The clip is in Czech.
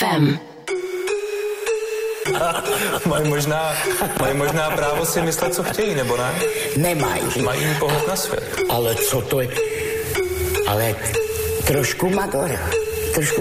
FM. Mají možná právo si myslet, co chtějí, nebo ne? Nemají. Mají jiný pohled na svět. Ale co to je? Ale trošku Magora.